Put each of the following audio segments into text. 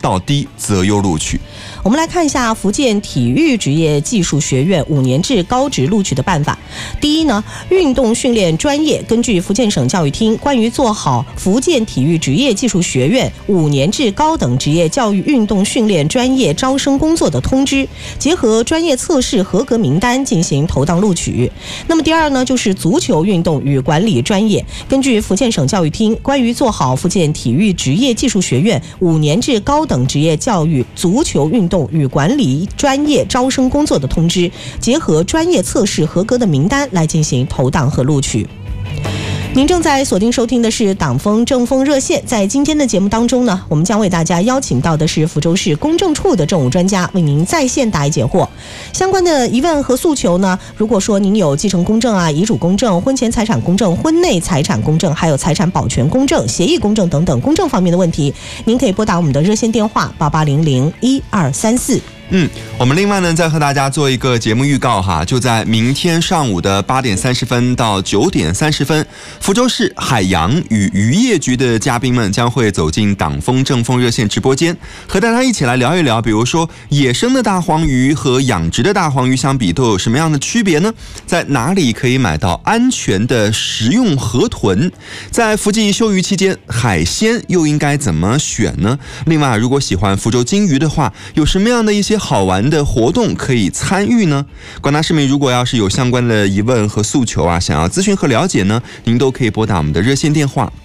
到低择优录取。 我们来看一下福建体育职业技术学院5年制高职录取的办法。第一呢，运动训练专业根据福建省教育厅关于做好福建体育职业技术学院5年制高等职业教育运动训练专业招生工作的通知，结合专业测试合格名单进行投档录取。那么第二呢，就是足球运动与管理专业，根据福建省教育厅关于做好福建体育职业技术学院5年制高等职业教育足球运动与管理专业招生工作的通知，结合专业测试合格的名单来进行投档和录取。您正在锁定收听的是党风政风热线，在今天的节目当中呢，我们将为大家邀请到的是福州市公证处的政务专家，为您在线答疑解惑。相关的疑问和诉求呢，如果说您有继承公证啊、遗嘱公证、婚前财产公证、婚内财产公证，还有财产保全公证、协议公证等等公证方面的问题，您可以拨打我们的热线电话88001234。 我们另外呢，再和大家做一个节目预告哈，就在明天上午的8点30分到9点30分，福州市海洋与渔业局的嘉宾们将会走进党风政风热线直播间，和大家一起来聊一聊，比如说野生的大黄鱼和养殖的大黄鱼相比都有什么样的区别呢？在哪里可以买到安全的食用河豚？在福季休渔期间，海鲜又应该怎么选呢？另外，如果喜欢福州金鱼的话，有什么样的一些好玩的活动可以参与呢？广大市民如果要是有相关的疑问和诉求啊，想要咨询和了解呢，您都可以拨打我们的热线电话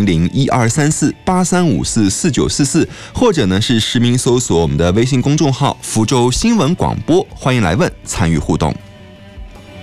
8800123483544944，或者呢是实名搜索我们的微信公众号福州新闻广播，欢迎来问参与互动。